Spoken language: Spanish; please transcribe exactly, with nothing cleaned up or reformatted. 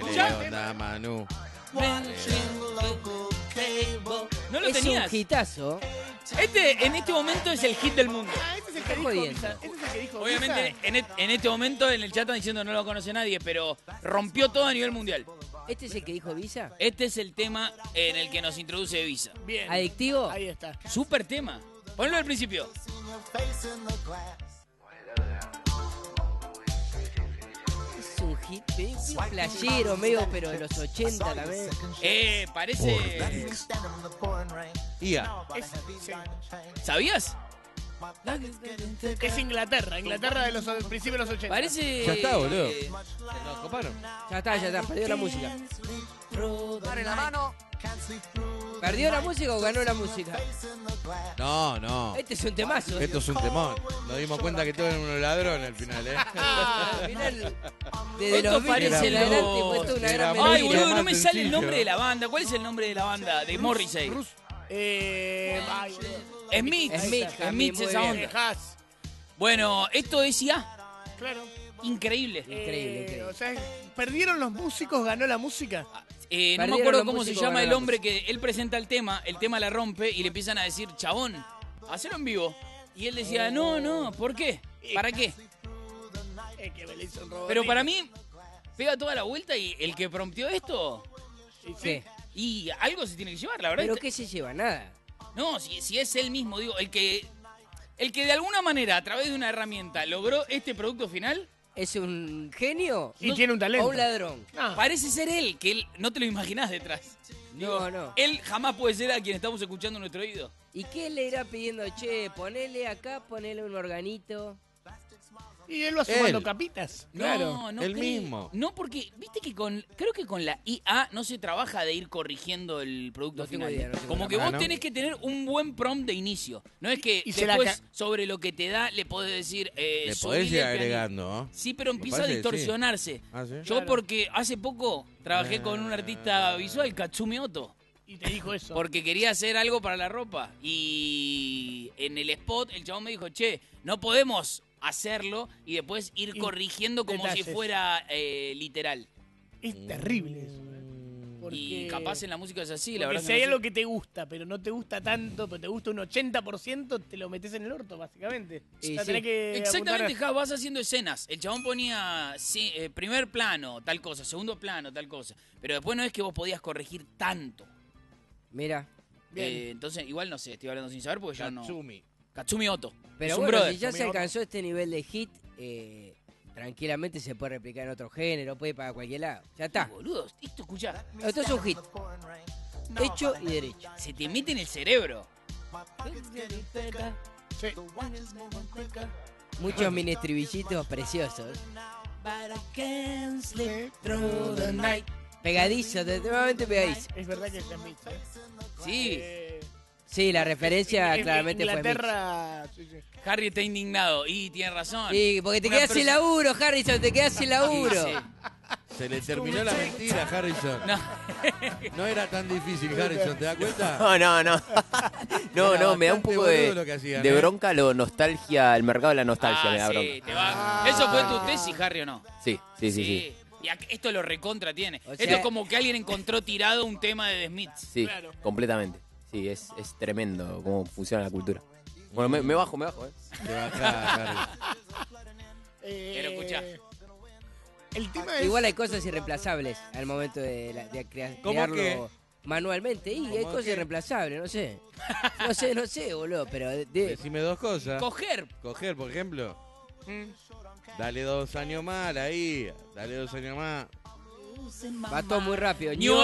escuchá. onda, Manu. No lo Es tenías. un hitazo. Este, en este momento, es el hit del mundo. Ah, este es el que Está dijo jodiendo. Visa. Este es el que dijo Obviamente, Visa. en, et- en este momento en el chat están diciendo no lo conoce nadie, pero rompió todo a nivel mundial. ¿Este es el que dijo Visa? Este es el tema en el que nos introduce Visa. Bien. ¿Adictivo? Ahí está. Super tema. Ponlo al principio. Es un hit, es un playero medio, pero de los ochenta también. Eh, parece... Ia. Es, sí. ¿Sabías? Es Inglaterra. Inglaterra de los principios de los ochenta. Parece... Ya está, boludo. eh, Nos coparon. Ya está, ya está, perdió la música. Dale la mano. ¿Perdió la música o ganó la música? No, no. Este es un temazo. Esto es un temón. Nos dimos cuenta que todos eran unos ladrones al final, ¿eh? Al final, desde Esto los Beatles parece en adelante los- fue toda una Era gran muy Ay, melodía. boludo, no más me sale el sencillo. nombre de la banda. ¿Cuál es el nombre de la banda? De Morrissey. Eh, ay, boludo. Smith. Smith, Smith, también, muy esa bien. onda. Eh, Haas. Bueno, esto es I A. Claro. Increíble. Increíble, Eh, increíble. O sea, perdieron los músicos, ganó la música. Eh, no me Perdieron acuerdo los cómo se músicos, llama ganó el la hombre que él presenta el tema, el tema la rompe y le empiezan a decir, chabón, hacelo en vivo. Y él decía, no, no, ¿por qué? ¿Para qué? Eh, que me le hizo un robot. Pero para mí, pega toda la vuelta y el que promptió esto, Y sí. ¿Qué? y algo se tiene que llevar, la verdad. ¿Pero qué se lleva? Nada. No, si, si es él mismo, digo, el que, el que de alguna manera, a través de una herramienta, logró este producto final, ¿Es un genio? Y no- tiene un talento. ¿O un ladrón? No. parece ser él, que él no te lo imaginás detrás. No, no. Él jamás puede ser a quien estamos escuchando en nuestro oído. ¿Y qué le irá pidiendo? Che, ponele acá, ponele un organito. Y él va sumando Él. capitas. No, Claro. no él creo. mismo. No, porque, viste que con, creo que con la I A no se trabaja de ir corrigiendo el producto No tengo final. idea, no tengo Como idea. que Ah, vos ¿no? tenés que tener un buen prompt de inicio. No es que Y se la después, ca- sobre lo que te da, le podés decir... Eh, Le subile podés ir el pianito. agregando, ¿no? Sí, pero Me empieza a parece que sí. distorsionarse. Ah, ¿sí? Yo Claro. porque hace poco trabajé con un artista visual, Katsumi Oto. Y te dijo eso. Porque quería hacer algo para la ropa. Y en el spot el chabón me dijo, che, no podemos hacerlo y después ir Y corrigiendo como detalles. si fuera eh, literal. Es terrible eso. Porque, Y capaz en la música es así, la porque verdad. si que hay no sé. algo que te gusta, pero no te gusta tanto, pero te gusta un ochenta por ciento, te lo metes en el orto, básicamente. Y O sea, sí. tenés que Exactamente, apuntar- ja, vas haciendo escenas. El chabón ponía sí, eh, primer plano, tal cosa, segundo plano, tal cosa. Pero después no es que vos podías corregir tanto. Mira. Bien. Eh, entonces, igual no sé, estoy hablando sin saber porque yo no. Katsumi. Katsumi Oto. Pero es un bueno, brother. si ya se Katsumi Oto. alcanzó este nivel de hit, eh, tranquilamente se puede replicar en otro género, puede ir para cualquier lado. Ya está. Boludo, esto escuchá, Esto es un hit. Hecho y derecho. se te mete en el cerebro. Sí. Muchos mini estribillitos preciosos. Pegadizo, extremadamente pegadizo. Es verdad que es Smith. ¿eh? Sí, Eh, Sí, la referencia en- en claramente fue Mix. Inglaterra. Sí, sí. Harry está indignado. Y tiene razón. Sí, porque te Una quedas sin persona- laburo, Harrison, te quedas sin laburo. Sí, Se le terminó la mentira, Harrison. No. No era tan difícil, Harrison, ¿te das cuenta? No, no, no. No, Era no, me da un bastante poco de, boludo lo que hacían, de ¿eh? bronca lo nostalgia, el mercado de la nostalgia Ah, me da sí, bronca. te va. ¿Eso fue tu tesis, Harry, o no? Sí, sí, sí, sí. Y ac- esto lo recontra tiene. O Esto sea- es como que alguien encontró tirado un tema de The Smiths. Sí, Claro. completamente. Sí, es, es tremendo cómo funciona la cultura. Bueno, me, me bajo, me bajo, ¿eh? Te bajás, Harry. Eh, Pero escuchá. El tema es. Igual hay cosas irreemplazables al momento de, la- de crea- ¿Cómo crearlo qué? manualmente. Y hay ¿Cómo cosas qué? irreemplazables, no sé. No sé, no sé, boludo, pero... de- de- Decime dos cosas. Coger. Coger, por ejemplo. Mm. Dale dos años más ahí. Dale dos años más. va todo muy rápido. New